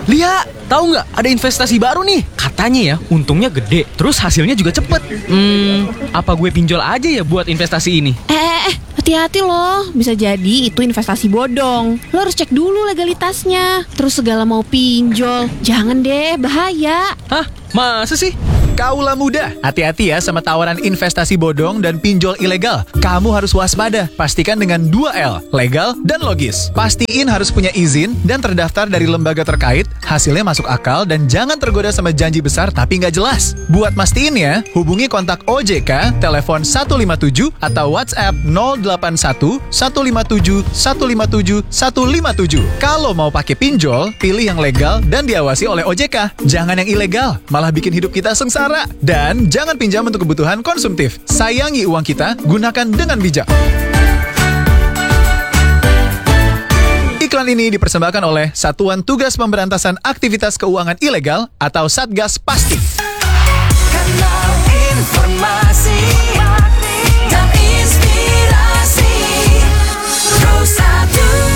Lia, tahu nggak ada investasi baru nih? Katanya ya, untungnya gede, terus hasilnya juga cepet. Apa gue pinjol aja ya buat investasi ini? Hati-hati loh, bisa jadi itu investasi bodong. Lo harus cek dulu legalitasnya. Terus segala mau pinjol, jangan deh, bahaya. Hah? Masa sih? Kaula muda, hati-hati ya sama tawaran investasi bodong dan pinjol ilegal. Kamu harus waspada, pastikan dengan 2L, legal dan logis. Pastiin harus punya izin dan terdaftar dari lembaga terkait, hasilnya masuk akal dan jangan tergoda sama janji besar tapi nggak jelas. Buat mastiin ya, hubungi kontak OJK, telepon 157 atau WhatsApp 081 157 157 157. Kalau mau pakai pinjol, pilih yang legal dan diawasi oleh OJK. Jangan yang ilegal, malah bikin hidup kita sengsara. Dan jangan pinjam untuk kebutuhan konsumtif. Sayangi uang kita, gunakan dengan bijak. Iklan ini dipersembahkan oleh Satuan Tugas Pemberantasan Aktivitas Keuangan Ilegal atau Satgas Pasti. Kanal informasi dan inspirasi Pro 1.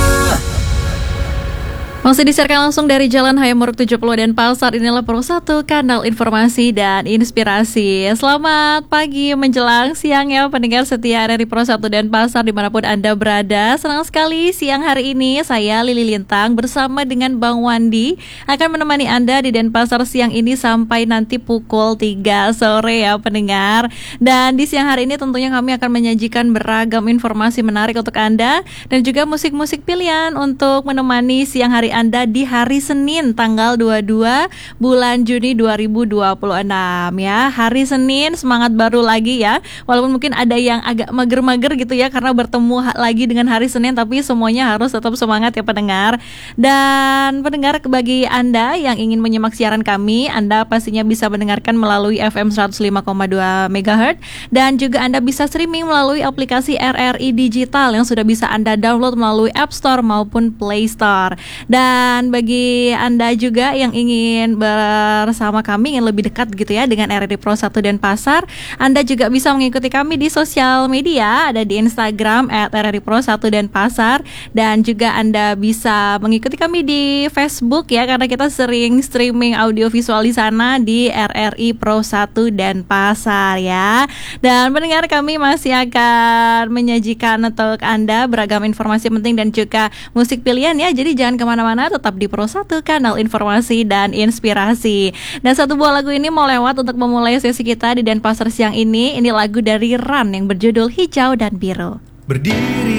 Masih disiarkan langsung dari Jalan Hayamuruk 70 dan Pasar. Inilah Pro 1, kanal informasi dan inspirasi. Selamat pagi menjelang siang ya pendengar setia dari Pro 1 dan Pasar dimanapun Anda berada. Senang sekali siang hari ini saya Lili Lintang bersama dengan Bang Wandi akan menemani Anda di Denpasar siang ini sampai nanti pukul 3 sore ya pendengar. Dan di siang hari ini tentunya kami akan menyajikan beragam informasi menarik untuk Anda dan juga musik-musik pilihan untuk menemani siang hari Anda di hari Senin tanggal 22 bulan Juni 2026 ya. Hari Senin semangat baru lagi ya. Walaupun mungkin ada yang agak mager-mager gitu ya karena bertemu lagi dengan hari Senin, tapi semuanya harus tetap semangat ya pendengar. Dan pendengar, bagi Anda yang ingin menyimak siaran kami, Anda pastinya bisa mendengarkan melalui FM 105,2 MHz dan juga Anda bisa streaming melalui aplikasi RRI Digital yang sudah bisa Anda download melalui App Store maupun Play Store. Dan bagi Anda juga yang ingin bersama kami, ingin lebih dekat gitu ya dengan RRI Pro 1 Denpasar, Anda juga bisa mengikuti kami di sosial media, ada di Instagram @RRI Pro 1 Denpasar, dan juga Anda bisa mengikuti kami di Facebook ya, karena kita sering streaming audio visual di sana di RRI Pro 1 Denpasar ya. Dan pendengar, kami masih akan menyajikan untuk Anda beragam informasi penting dan juga musik pilihan ya. Jadi jangan kemana-mana, tetap di Pro 1, kanal informasi dan inspirasi. Dan satu buah lagu ini mau lewat untuk memulai sesi kita di Denpasar siang ini. Ini lagu dari Ran yang berjudul Hijau dan Biru. Berdiri